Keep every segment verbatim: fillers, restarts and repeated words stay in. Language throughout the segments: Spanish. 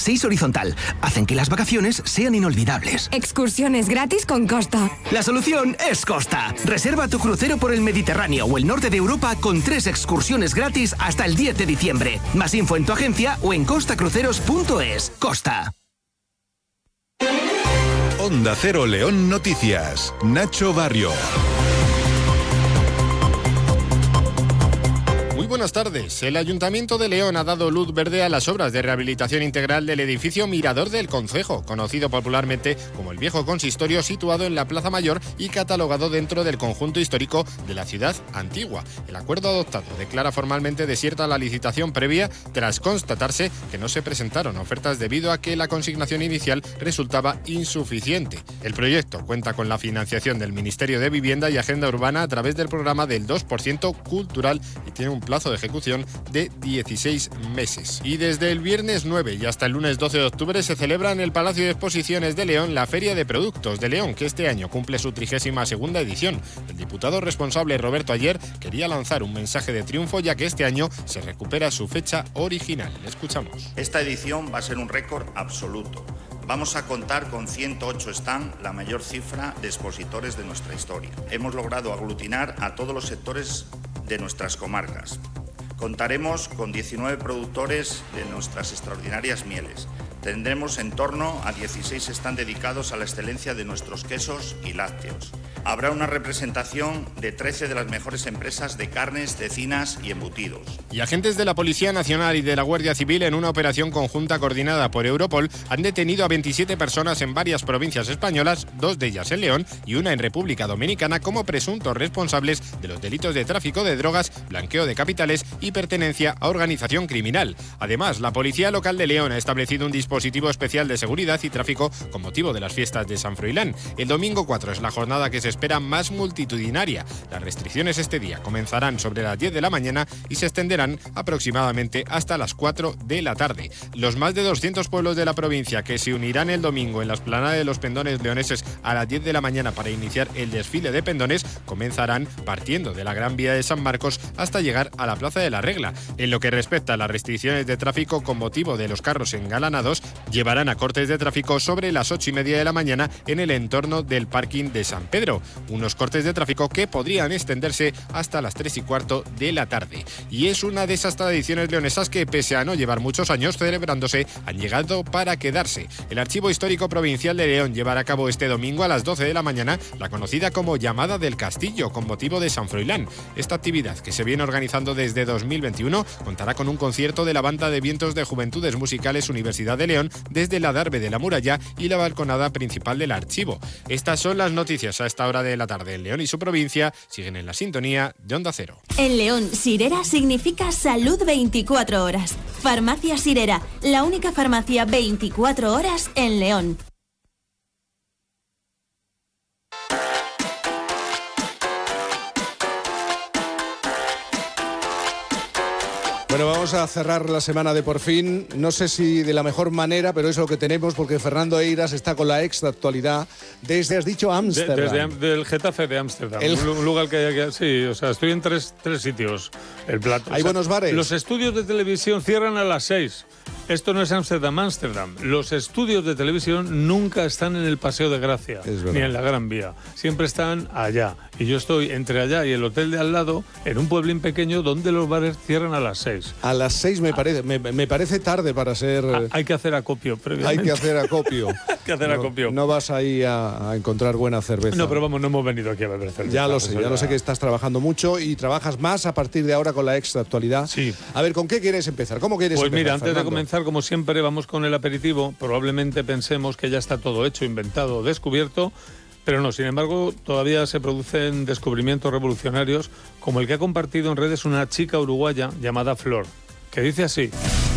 seis horizontal. Hacen que las vacaciones sean inolvidables. Excursiones gratis con Costa. La solución es Costa. Reserva tu crucero por el Mediterráneo o el norte de Europa con tres excursiones gratis hasta el diez de diciembre. Más info en tu agencia o en costa cruceros punto es. Costa. Onda Cero León Noticias. Nacho Barrio. Muy buenas tardes. El Ayuntamiento de León ha dado luz verde a las obras de rehabilitación integral del edificio Mirador del Concejo, conocido popularmente como el Viejo Consistorio, situado en la Plaza Mayor y catalogado dentro del conjunto histórico de la ciudad antigua. El acuerdo adoptado declara formalmente desierta la licitación previa tras constatarse que no se presentaron ofertas debido a que la consignación inicial resultaba insuficiente. El proyecto cuenta con la financiación del Ministerio de Vivienda y Agenda Urbana a través del programa del dos por ciento cultural y tiene un plazo de ejecución de dieciséis meses. Y desde el viernes nueve y hasta el lunes doce de octubre se celebra en el Palacio de Exposiciones de León la Feria de Productos de León, que este año cumple su trigésima segunda edición. El diputado responsable Roberto Ayer quería lanzar un mensaje de triunfo, ya que este año se recupera su fecha original. Le escuchamos. Esta edición va a ser un récord absoluto. Vamos a contar con ciento ocho stands, la mayor cifra de expositores de nuestra historia. Hemos logrado aglutinar a todos los sectores de nuestras comarcas. Contaremos con diecinueve productores de nuestras extraordinarias mieles. Tendremos en torno a dieciséis stands dedicados a la excelencia de nuestros quesos y lácteos. Habrá una representación de trece de las mejores empresas de carnes, cecinas y embutidos. Y agentes de la Policía Nacional y de la Guardia Civil, en una operación conjunta coordinada por Europol, han detenido a veintisiete personas en varias provincias españolas, dos de ellas en León y una en República Dominicana, como presuntos responsables de los delitos de tráfico de drogas, blanqueo de capitales y pertenencia a organización criminal. Además, la Policía Local de León ha establecido un dispositivo especial de seguridad y tráfico con motivo de las fiestas de San Froilán. El domingo cuatro es la jornada que se espera más multitudinaria. Las restricciones este día comenzarán sobre las diez de la mañana y se extenderán aproximadamente hasta las cuatro de la tarde. Los más de doscientos pueblos de la provincia que se unirán el domingo en la explanada de los pendones leoneses a las diez de la mañana para iniciar el desfile de pendones comenzarán partiendo de la Gran Vía de San Marcos hasta llegar a la Plaza de la Regla. En lo que respecta a las restricciones de tráfico con motivo de los carros engalanados, llevarán a cortes de tráfico sobre las ocho y media de la mañana en el entorno del parking de San Pedro. Unos cortes de tráfico que podrían extenderse hasta las tres y cuarto de la tarde. Y es una de esas tradiciones leonesas que, pese a no llevar muchos años celebrándose, han llegado para quedarse. El Archivo Histórico Provincial de León llevará a cabo este domingo a las doce de la mañana la conocida como Llamada del Castillo, con motivo de San Froilán. Esta actividad, que se viene organizando desde dos mil veintiuno, contará con un concierto de la Banda de Vientos de Juventudes Musicales Universidad de León desde la Darbe de la Muralla y la balconada principal del archivo. Estas son las noticias a esta hora de la tarde en León y su provincia. Siguen en la sintonía de Onda Cero. En León, Sirera significa salud veinticuatro horas. Farmacia Sirera, la única farmacia veinticuatro horas en León. Bueno, vamos a cerrar la semana de Por Fin. No sé si de la mejor manera, pero es lo que tenemos, porque Fernando Eiras está con la extra actualidad desde, has dicho, Ámsterdam. De, desde del Getafe de Ámsterdam. El... Un lugar que, que sí, o sea, estoy en tres, tres sitios. El plato. ¿Hay o sea, buenos bares? Los estudios de televisión cierran a las seis. Esto no es Ámsterdam, Ámsterdam. Los estudios de televisión nunca están en el Paseo de Gracia, ni en la Gran Vía. Siempre están allá. Y yo estoy entre allá y el hotel de al lado, en un pueblín pequeño donde los bares cierran a las seis. A las seis me parece, me, me parece tarde para ser... Ah, hay que hacer acopio previamente. Hay que hacer acopio. hay que hacer no, acopio. No vas ahí a, a encontrar buena cerveza. No, pero vamos, no hemos venido aquí a beber cerveza. Ya lo sé, ya, ya lo sé que estás trabajando mucho y trabajas más a partir de ahora con la extra actualidad. Sí. A ver, ¿con qué quieres empezar? ¿Cómo quieres pues empezar, mira, antes Fernando? de comenzar, como siempre, vamos con el aperitivo. Probablemente pensemos que ya está todo hecho, inventado, descubierto. Pero no, sin embargo, todavía se producen descubrimientos revolucionarios como el que ha compartido en redes una chica uruguaya llamada Flor, que dice así: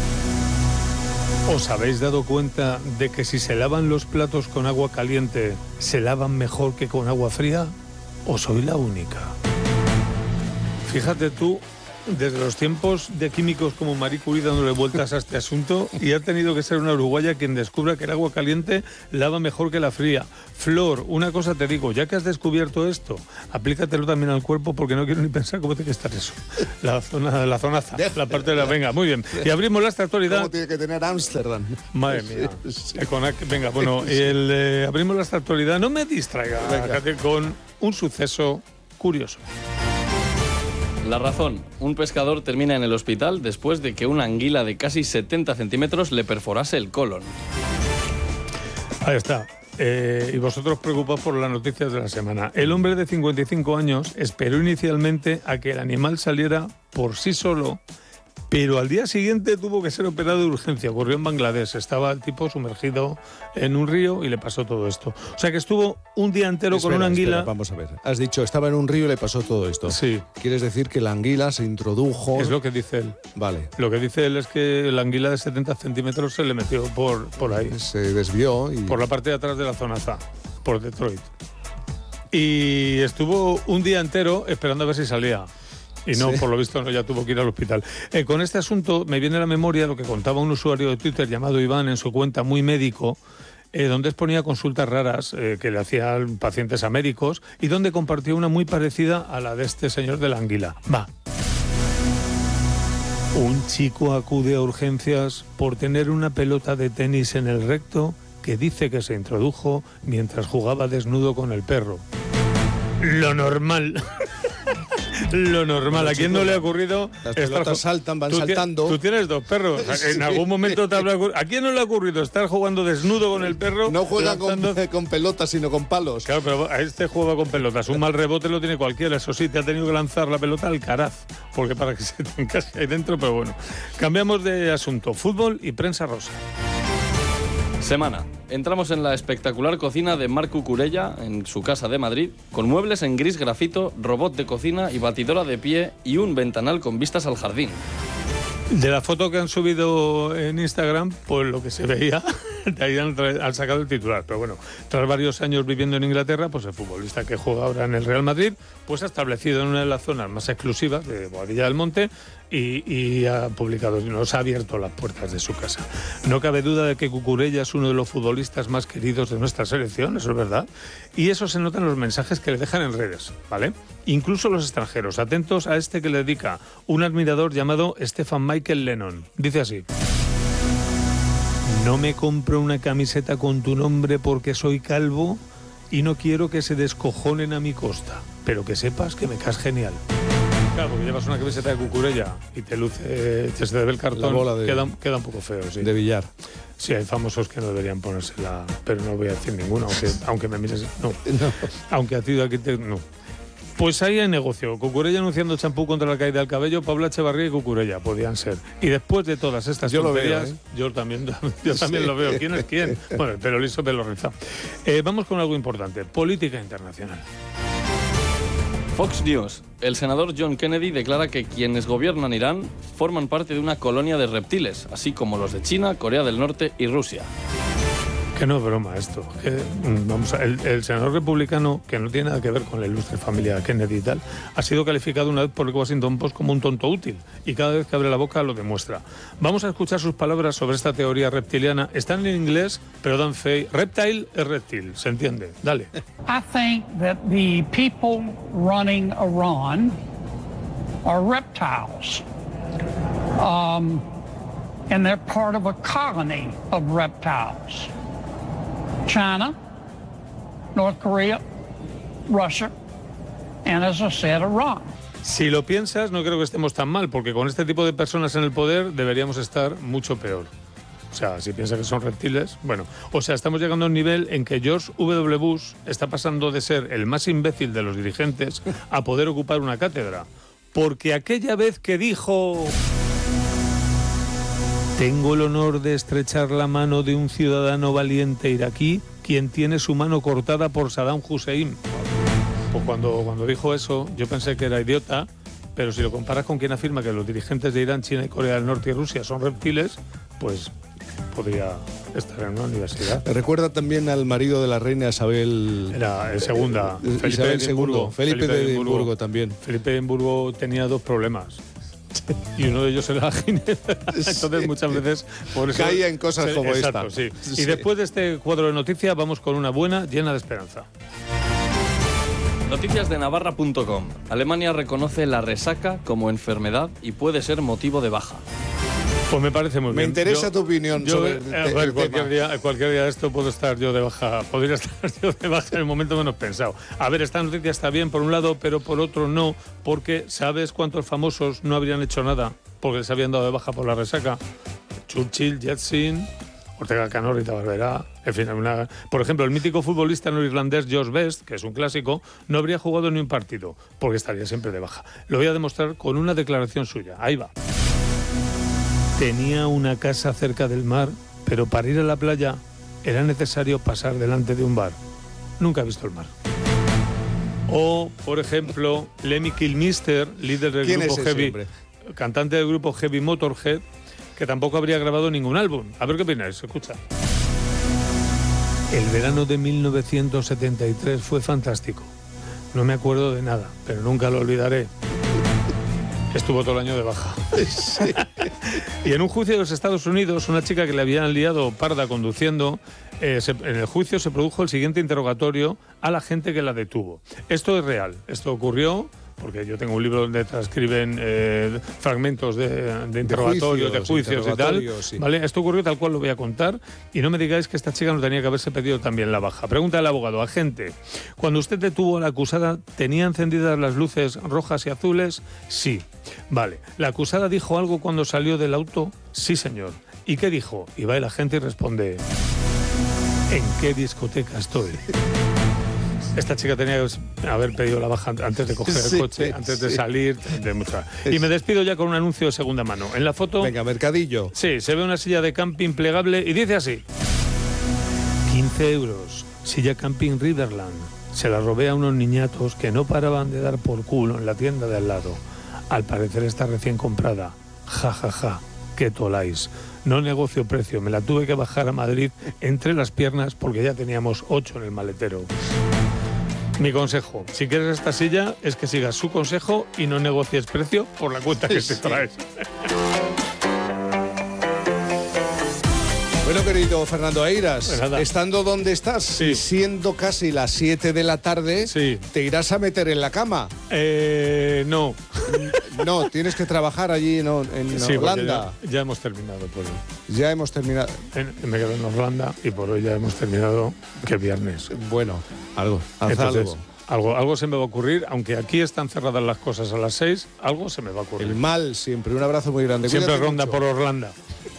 ¿os habéis dado cuenta de que si se lavan los platos con agua caliente, se lavan mejor que con agua fría? ¿O soy la única? Fíjate tú desde los tiempos de químicos como Marie Curie dándole vueltas a este asunto, y ha tenido que ser una uruguaya quien descubra que el agua caliente lava mejor que la fría. Flor, una cosa te digo, ya que has descubierto esto, aplícatelo también al cuerpo, porque no quiero ni pensar cómo tiene que estar eso. La zona, la zonaza, la parte de la... Venga, muy bien. Y abrimos la actualidad. ¿Cómo tiene que tener Ámsterdam? Madre mía. Sí, sí. Venga, bueno, el, eh, abrimos la actualidad. No me distraiga, Katy, con un suceso curioso. La razón, un pescador termina en el hospital después de que una anguila de casi setenta centímetros le perforase el colon. Ahí está. Eh, y vosotros preocupados por las noticias de la semana. El hombre de cincuenta y cinco años esperó inicialmente a que el animal saliera por sí solo, pero al día siguiente tuvo que ser operado de urgencia. Ocurrió en Bangladesh. Estaba el tipo sumergido en un río y le pasó todo esto. O sea que estuvo un día entero espera, con una anguila. Espera, vamos a ver. Has dicho, estaba en un río y le pasó todo esto. Sí. ¿Quieres decir que la anguila se introdujo? Es lo que dice él. Vale. Lo que dice él es que la anguila de setenta centímetros se le metió por, por ahí. Se desvió. Y... por la parte de atrás de la zona Z, por Detroit. Y estuvo un día entero esperando a ver si salía. Y no, sí. Por lo visto, no, ya tuvo que ir al hospital. Eh, con este asunto me viene a la memoria lo que contaba un usuario de Twitter llamado Iván en su cuenta Muy Médico, eh, donde exponía consultas raras eh, que le hacían pacientes a médicos y donde compartió una muy parecida a la de este señor de la anguila. Va. Un chico acude a urgencias por tener una pelota de tenis en el recto que dice que se introdujo mientras jugaba desnudo con el perro. Lo normal. Lo normal. ¿A quién no le ha ocurrido? Las pelotas estar... saltan, van ¿Tú saltando. Tú tienes dos perros. En algún momento te habrá ocurrido. ¿A quién no le ha ocurrido estar jugando desnudo con el perro? No juega lanzando... con, con pelotas, sino con palos. Claro, pero a este juega con pelotas. Un mal rebote lo tiene cualquiera. Eso sí, te ha tenido que lanzar la pelota al Caraz, porque para que se te encasque ahí dentro, pero bueno. Cambiamos de asunto. Fútbol y prensa rosa. Semana. Entramos en la espectacular cocina de Marc Cucurella, en su casa de Madrid, con muebles en gris grafito, robot de cocina y batidora de pie y un ventanal con vistas al jardín. De la foto que han subido en Instagram, pues lo que se veía, de ahí han, han sacado el titular. Pero bueno, tras varios años viviendo en Inglaterra, pues el futbolista que juega ahora en el Real Madrid, pues ha establecido en una de las zonas más exclusivas de Boadilla del Monte y, y ha publicado, nos ha abierto las puertas de su casa. No cabe duda de que Cucurella es uno de los futbolistas más queridos de nuestra selección, eso es verdad. Y eso se nota en los mensajes que le dejan en redes, ¿vale? Incluso los extranjeros, atentos a este que le dedica un admirador llamado Stefan Michael Lennon. Dice así: no me compro una camiseta con tu nombre porque soy calvo y no quiero que se descojonen a mi costa, pero que sepas que me caes genial. Claro, porque llevas una camiseta de Cucurella y te luce, te se te ve el cartón, la bola de, queda, queda un poco feo, sí. De billar. Sí, hay famosos que no deberían ponérsela, pero no voy a decir ninguno, aunque, aunque me mires, no. no. Aunque a ti de aquí te, no. Pues ahí hay negocio. Cucurella anunciando champú contra la caída del cabello, Paula Echevarría y Cucurella podían ser. Y después de todas estas yo tonterías, lo veo, ¿eh? yo también, yo también sí. lo veo. ¿Quién es quién? Bueno, el pelo liso, pelo rizado. Eh, vamos con algo importante, política internacional. Fox News. El senador John Kennedy declara que quienes gobiernan Irán forman parte de una colonia de reptiles, así como los de China, Corea del Norte y Rusia. Que no es broma esto. Que, vamos a, el, el senador republicano, que no tiene nada que ver con la ilustre familia Kennedy y tal, ha sido calificado una vez por el Washington Post como un tonto útil y cada vez que abre la boca lo demuestra. Vamos a escuchar sus palabras sobre esta teoría reptiliana. Están en inglés, pero dan fe. Reptile es reptil, ¿se entiende? Dale. I think that the people running Iran are reptiles. Um, and they're part of a colony of reptiles. China, North Korea, Russia, and as I said, Iran. Si lo piensas, no creo que estemos tan mal, porque con este tipo de personas en el poder deberíamos estar mucho peor. O sea, si piensas que son reptiles, bueno. O sea, estamos llegando a un nivel en que George W. Bush está pasando de ser el más imbécil de los dirigentes a poder ocupar una cátedra. Porque aquella vez que dijo: tengo el honor de estrechar la mano de un ciudadano valiente iraquí, quien tiene su mano cortada por Saddam Hussein. Pues cuando, cuando dijo eso, yo pensé que era idiota, pero si lo comparas con quien afirma que los dirigentes de Irán, China, Corea del Norte y Rusia son reptiles, pues podría estar en una universidad. Me recuerda también al marido de la reina Isabel... Era el segunda, eh, Felipe de Edimburgo. Felipe de Edimburgo también. Felipe de Edimburgo tenía dos problemas. y uno de ellos era la Ginebra. Entonces muchas veces por eso caía en cosas se, como exacto, esta. Sí. Sí. Y después de este cuadro de noticias vamos con una buena llena de esperanza. Noticias de Navarra punto com. Alemania reconoce la resaca como enfermedad y puede ser motivo de baja. Pues me parece muy me bien. Me interesa yo, tu opinión yo, sobre el, a ver, el cualquier tema. Día, cualquier día de esto puedo estar yo de baja, podría estar yo de baja en el momento menos pensado. A ver, esta noticia está bien por un lado, pero por otro no, porque ¿sabes cuántos famosos no habrían hecho nada porque les habían dado de baja por la resaca? Churchill, Yeltsin, Ortega Cano, Rita Barberá, en fin, una... por ejemplo, el mítico futbolista neoirlandés George Best, que es un clásico, no habría jugado ni un partido, porque estaría siempre de baja. Lo voy a demostrar con una declaración suya. Ahí va. Tenía una casa cerca del mar, pero para ir a la playa era necesario pasar delante de un bar. Nunca he visto el mar. O, por ejemplo, Lemmy Kilmister, líder del ¿Quién grupo es ese Heavy, hombre? cantante del grupo Heavy Motorhead, que tampoco habría grabado ningún álbum. A ver qué opináis, escucha. El verano de mil novecientos setenta y tres fue fantástico. No me acuerdo de nada, pero nunca lo olvidaré. Estuvo todo el año de baja. Sí. Y en un juicio de los Estados Unidos, una chica que le habían liado parda conduciendo, eh, se, en el juicio se produjo el siguiente interrogatorio a la gente que la detuvo. Esto es real, esto ocurrió... porque yo tengo un libro donde transcriben eh, fragmentos de, de interrogatorios, de juicios, de juicios y tal. Sí. ¿Vale? Esto ocurrió tal cual lo voy a contar y no me digáis que esta chica no tenía que haberse pedido también la baja. Pregunta al abogado, agente, cuando usted detuvo a la acusada, ¿tenía encendidas las luces rojas y azules? Sí. Vale. ¿La acusada dijo algo cuando salió del auto? Sí, señor. ¿Y qué dijo? Y va el agente y responde, ¿en qué discoteca estoy? Esta chica tenía que haber pedido la baja antes de coger sí, el coche, sí, antes de sí. salir, de mucha. Y me despido ya con un anuncio de segunda mano. En la foto... Venga, mercadillo. Sí, se ve una silla de camping plegable y dice así. quince euros, silla camping Riverland. Se la robé a unos niñatos que no paraban de dar por culo en la tienda de al lado. Al parecer está recién comprada. Ja, ja, ja, qué toláis. No negocio precio, me la tuve que bajar a Madrid entre las piernas porque ya teníamos ocho en el maletero. Mi consejo, si quieres esta silla, es que sigas su consejo y no negocies precio por la cuenta que sí. te traes. Bueno, querido Fernando Eiras, pues estando donde estás, sí. siendo casi las siete de la tarde, sí. ¿te irás a meter en la cama? Eh, no. No, tienes que trabajar allí no, en sí, Holanda. Ya, ya hemos terminado por hoy. Ya hemos terminado. En, me quedo en Holanda y por hoy ya hemos terminado, que viernes. Bueno, algo, haz Entonces, algo. Algo, algo se me va a ocurrir, aunque aquí están cerradas las cosas a las seis, algo se me va a ocurrir. El mal siempre, un abrazo muy grande. Siempre Cuídate ronda mucho. por Orlando.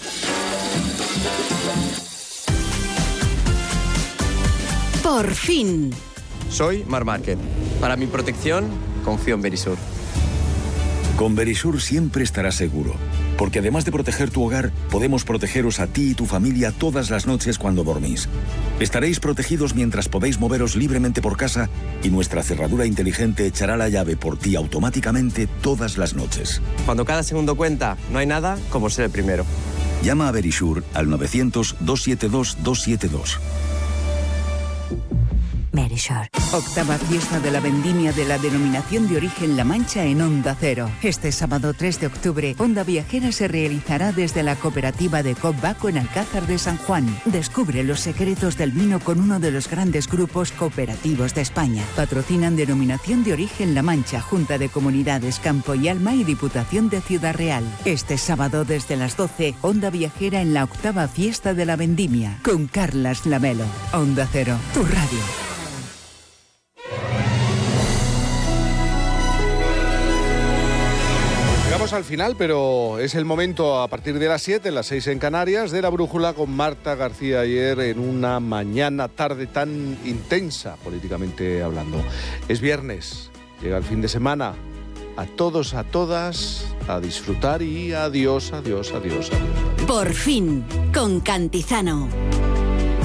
Por fin. Soy Mar Márquez. Para mi protección, confío en Verisur. Con Verisur siempre estarás seguro, porque además de proteger tu hogar, podemos protegeros a ti y tu familia todas las noches cuando dormís. Estaréis protegidos mientras podéis moveros libremente por casa y nuestra cerradura inteligente echará la llave por ti automáticamente todas las noches. Cuando cada segundo cuenta, no hay nada como ser el primero. Llama a Verisur al novecientos, doscientos setenta y dos, doscientos setenta y dos. Verisur. Octava fiesta de la vendimia de la denominación de origen La Mancha en Onda Cero. Este sábado tres de octubre, Onda Viajera se realizará desde la cooperativa de Cop Baco en Alcázar de San Juan. Descubre los secretos del vino con uno de los grandes grupos cooperativos de España. Patrocinan denominación de origen La Mancha, Junta de Comunidades Campo y Alma y Diputación de Ciudad Real. Este sábado desde las doce, Onda Viajera en la octava fiesta de la vendimia con Carlas Lamelo. Onda Cero, tu radio. Llegamos al final, pero es el momento a partir de las siete, las seis en Canarias, de la brújula con Marta García ayer en una mañana, tarde tan intensa políticamente hablando. Es viernes, llega el fin de semana. A todos, a todas, a disfrutar y adiós, adiós, adiós, adiós. adiós. Por fin, con Cantizano.